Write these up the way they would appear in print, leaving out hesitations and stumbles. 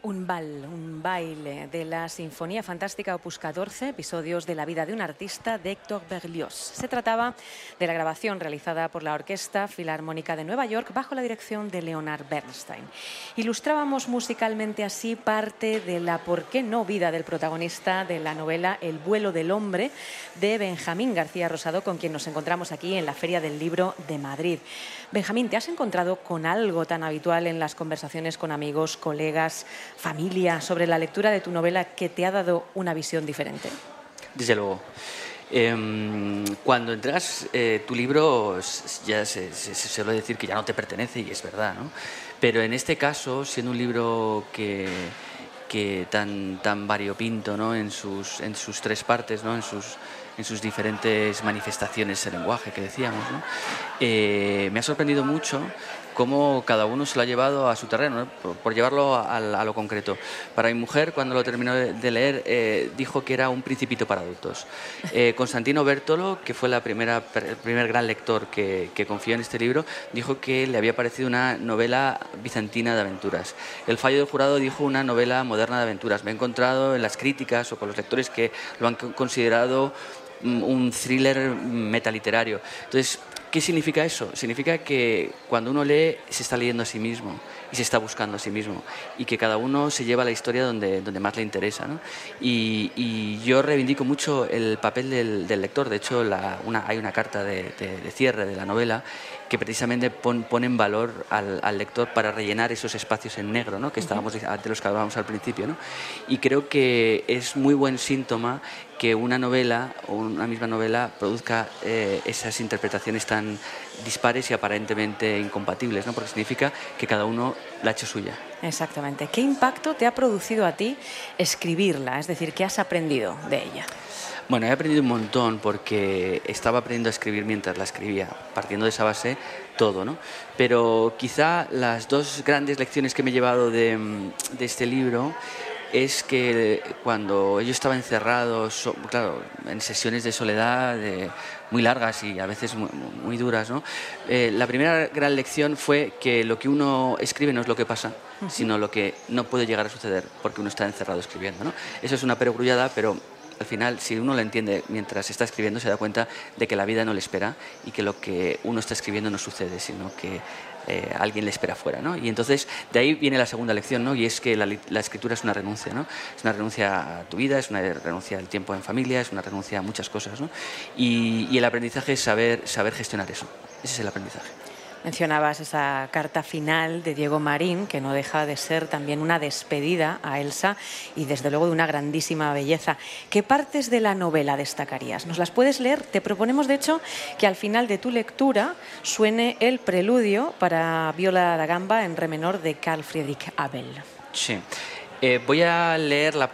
Un baile de la Sinfonía Fantástica Opus 14, episodios de la vida de un artista de Hector Berlioz. Se trataba de la grabación realizada por la Orquesta Filarmónica de Nueva York bajo la dirección de Leonard Bernstein. Ilustrábamos musicalmente así parte de la ¿por qué no? Vida del protagonista de la novela El vuelo del hombre de Benjamín García Rosado, con quien nos encontramos aquí en la Feria del Libro de Madrid. Benjamín, ¿te has encontrado con algo tan habitual en las conversaciones con amigos, colegas, familia, sobre la lectura de tu novela que te ha dado una visión diferente? Desde luego. Cuando entregas tu libro, ya se suele decir que ya no te pertenece, y es verdad, ¿no? Pero en este caso, siendo un libro que tan variopinto, ¿no? en sus tres partes, ¿no? en sus diferentes manifestaciones de lenguaje que decíamos, ¿no? Me ha sorprendido mucho cómo cada uno se lo ha llevado a su terreno, ¿no? por llevarlo a lo concreto. Para mi mujer, cuando lo terminó de leer, dijo que era un Principito para adultos. Constantino Bertolo, que fue el primer gran lector que confió en este libro, dijo que le había parecido una novela bizantina de aventuras. El fallo del jurado dijo una novela moderna de aventuras. Me he encontrado en las críticas o con los lectores que lo han considerado un thriller metaliterario. Entonces, ¿qué significa eso? Significa que cuando uno lee se está leyendo a sí mismo y se está buscando a sí mismo, y que cada uno se lleva la historia donde más le interesa, ¿no? Y yo reivindico mucho el papel del lector. De hecho, hay una carta de cierre de la novela que precisamente pone en valor al lector para rellenar esos espacios en negro, ¿no? De los que hablábamos al principio, ¿no? Y creo que es muy buen síntoma que una novela o una misma novela produzca esas interpretaciones tan dispares y aparentemente incompatibles, ¿no? Porque significa que cada uno la ha hecho suya. Exactamente. ¿Qué impacto te ha producido a ti escribirla? Es decir, ¿qué has aprendido de ella? Bueno, he aprendido un montón porque estaba aprendiendo a escribir mientras la escribía, partiendo de esa base todo, ¿no? Pero quizá las dos grandes lecciones que me he llevado de este libro es que cuando yo estaba encerrado, claro, en sesiones de soledad muy largas y a veces muy duras, ¿no? La primera gran lección fue que lo que uno escribe no es lo que pasa, sino lo que no puede llegar a suceder porque uno está encerrado escribiendo, ¿no? Eso es una perogrullada, pero al final, si uno lo entiende mientras está escribiendo, se da cuenta de que la vida no le espera y que lo que uno está escribiendo no sucede, sino que alguien le espera afuera, ¿no? Y entonces, de ahí viene la segunda lección, ¿no? Y es que la escritura es una renuncia, ¿no? Es una renuncia a tu vida, es una renuncia al tiempo en familia, es una renuncia a muchas cosas, ¿no? Y el aprendizaje es saber gestionar eso. Ese es el aprendizaje. Mencionabas esa carta final de Diego Marín, que no deja de ser también una despedida a Elsa y desde luego de una grandísima belleza. ¿Qué partes de la novela destacarías? ¿Nos las puedes leer? Te proponemos, de hecho, que al final de tu lectura suene el preludio para viola da gamba en re menor de Carl Friedrich Abel. Sí. Voy a leer la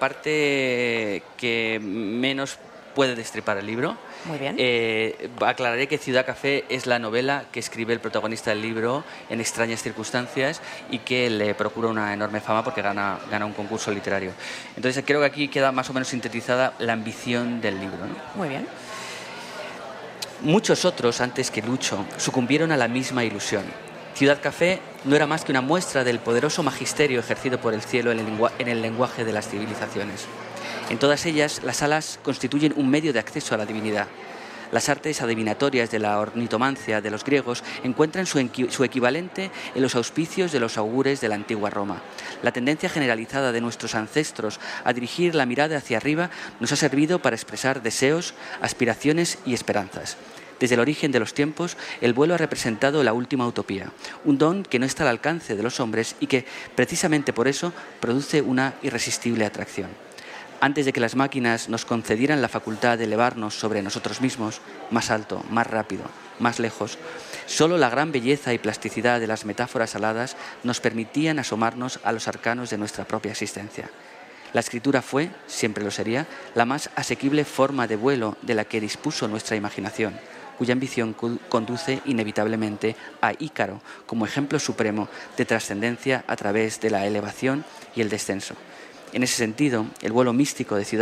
parte que menos puede destripar el libro. Muy bien. Aclararé que Ciudad Café es la novela que escribe el protagonista del libro en extrañas circunstancias y que le procura una enorme fama porque gana un concurso literario. Entonces creo que aquí queda más o menos sintetizada la ambición del libro, ¿no? Muy bien. Muchos otros, antes que Lucho, sucumbieron a la misma ilusión. Ciudad Café no era más que una muestra del poderoso magisterio ejercido por el cielo en el lenguaje de las civilizaciones. En todas ellas, las salas constituyen un medio de acceso a la divinidad. Las artes adivinatorias de la ornitomancia de los griegos encuentran su equivalente en los auspicios de los augures de la antigua Roma. La tendencia generalizada de nuestros ancestros a dirigir la mirada hacia arriba nos ha servido para expresar deseos, aspiraciones y esperanzas. Desde el origen de los tiempos, el vuelo ha representado la última utopía, un don que no está al alcance de los hombres y que, precisamente por eso, produce una irresistible atracción. Antes de que las máquinas nos concedieran la facultad de elevarnos sobre nosotros mismos, más alto, más rápido, más lejos, solo la gran belleza y plasticidad de las metáforas aladas nos permitían asomarnos a los arcanos de nuestra propia existencia. La escritura fue, siempre lo sería, la más asequible forma de vuelo de la que dispuso nuestra imaginación, cuya ambición conduce inevitablemente a Ícaro como ejemplo supremo de trascendencia a través de la elevación y el descenso. En ese sentido, el vuelo místico de Ciudad